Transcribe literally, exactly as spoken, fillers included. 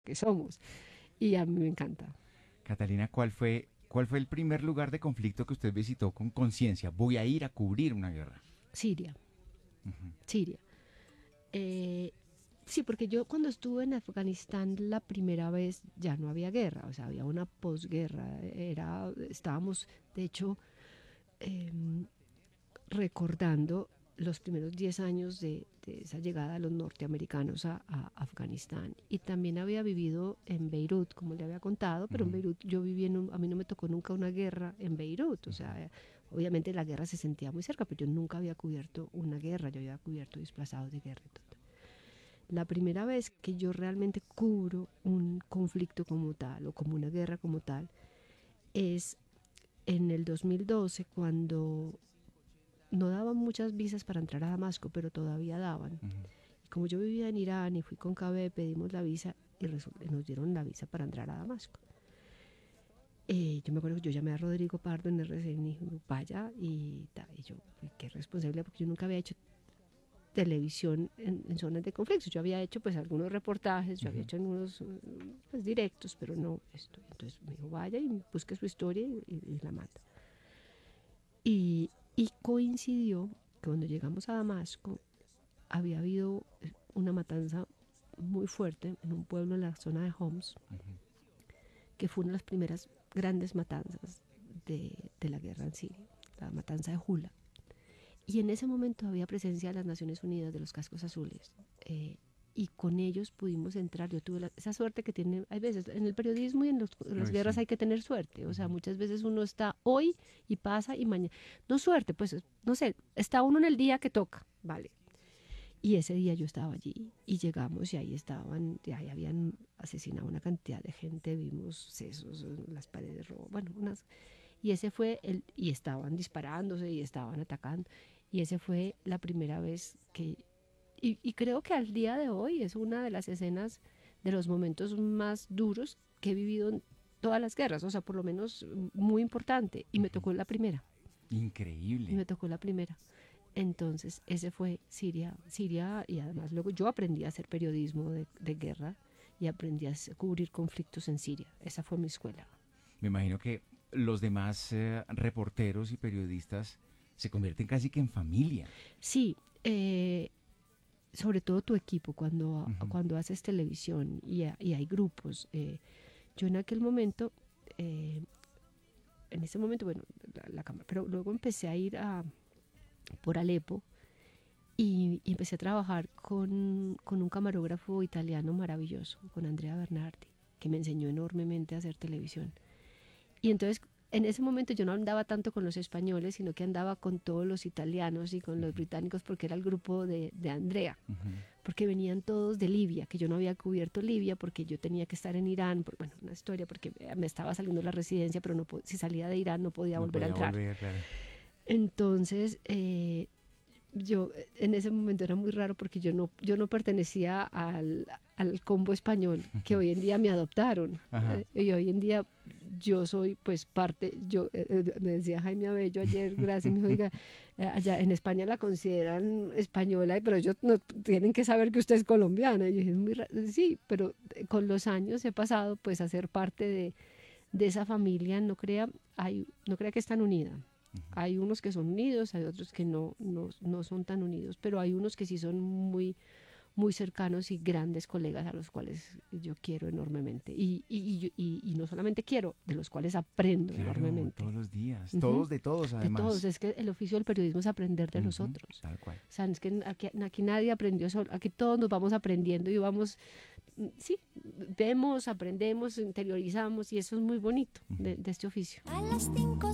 que somos. Y a mí me encanta. Catalina, ¿cuál fue, cuál fue el primer lugar de conflicto que usted visitó con conciencia? Voy a ir a cubrir una guerra. Siria, Ujú. Siria. Eh, sí, porque yo cuando estuve en Afganistán la primera vez ya no había guerra, o sea, había una posguerra. Era, estábamos, de hecho, eh, recordando los primeros diez años de, de esa llegada de los norteamericanos a, a Afganistán. Y también había vivido en Beirut, como le había contado, pero en Ujú. Beirut yo viví en un, a mí no me tocó nunca una guerra en Beirut. O Ujú. sea, obviamente la guerra se sentía muy cerca, pero yo nunca había cubierto una guerra, yo había cubierto desplazados de guerra y todo. La primera vez que yo realmente cubro un conflicto como tal o como una guerra como tal es en el dos mil doce, cuando no daban muchas visas para entrar a Damasco, pero todavía daban. Ujú. Y como yo vivía en Irán y fui con K B, pedimos la visa y nos dieron la visa para entrar a Damasco. Eh, yo me acuerdo que yo llamé a Rodrigo Pardo en R C N y dijo, vaya, y, ta, y yo, qué responsable, porque yo nunca había hecho televisión en, en zonas de conflicto. Yo había hecho pues algunos reportajes, yo había Ujú. hecho algunos pues, directos, pero no esto. Entonces me dijo, vaya y busque su historia y, y, y la mata. Y, y coincidió que cuando llegamos a Damasco había habido una matanza muy fuerte en un pueblo en la zona de Homs, Ujú. que fue una de las primeras grandes matanzas de, de la guerra en Siria, la matanza de Hula. Y en ese momento había presencia de las Naciones Unidas, de los cascos azules. Eh, y con ellos pudimos entrar. Yo tuve la, esa suerte que tiene, hay veces, en el periodismo y en, los, en las Uy, guerras sí. hay que tener suerte. O sea, Ujú. muchas veces uno está hoy y pasa y mañana. No suerte, pues, no sé, está uno en el día que toca, ¿vale? Y ese día yo estaba allí y llegamos y ahí estaban, y ahí habían asesinado una cantidad de gente, vimos sesos, las paredes rojas, bueno, unas... Y ese fue el, y estaban disparándose y estaban atacando. Y ese fue la primera vez que, y, y creo que al día de hoy es una de las escenas, de los momentos más duros que he vivido en todas las guerras, o sea, por lo menos muy importante. Y me Ujú. tocó la primera, y Increíble. me tocó la primera. Entonces, ese fue Siria, Siria, y además luego yo aprendí a hacer periodismo de, de guerra y aprendí a cubrir conflictos en Siria. Esa fue mi escuela. Me imagino que los demás eh, reporteros y periodistas se convierten casi que en familia. Sí, eh, sobre todo tu equipo, cuando, Ujú. cuando haces televisión y, y hay grupos. Eh, yo en aquel momento, eh, en ese momento, bueno, la, la cámara, pero luego empecé a ir a, por Alepo y, y empecé a trabajar con, con un camarógrafo italiano maravilloso, con Andrea Bernardi, que me enseñó enormemente a hacer televisión. Y entonces en ese momento yo no andaba tanto con los españoles, sino que andaba con todos los italianos y con los Ujú. británicos, porque era el grupo de, de Andrea, Ujú. porque venían todos de Libia, que yo no había cubierto Libia porque yo tenía que estar en Irán, por, bueno, una historia, porque me estaba saliendo la residencia, pero no, si salía de Irán no podía No volver a podía entrar. volver, claro. Entonces, eh, yo en ese momento era muy raro porque yo no, yo no pertenecía al, al combo español que hoy en día me adoptaron. Ajá. Eh, y hoy en día yo soy pues parte, yo eh, eh, me decía Jaime Abello ayer, gracias, me dijo, oiga, eh, allá en España la consideran española, pero ellos no tienen que saber que usted es colombiana. Y yo dije, es muy raro. Sí, pero eh, con los años he pasado pues a ser parte de, de esa familia, no crea, hay, no crea que están unidas. Ujú. Hay unos que son unidos, hay otros que no, no, no son tan unidos, pero hay unos que sí son muy, muy cercanos y grandes colegas a los cuales yo quiero enormemente. Y, y, y, y no solamente quiero, de los cuales aprendo Claro, enormemente. todos los días. Ujú. Todos de todos, De todos, además. es que el oficio del periodismo es aprender de los Ujú. otros. Tal cual. O sea, es que aquí, aquí nadie aprendió solo, aquí todos nos vamos aprendiendo y vamos, sí, vemos, aprendemos, interiorizamos y eso es muy bonito Ujú. de, de este oficio. A las cinco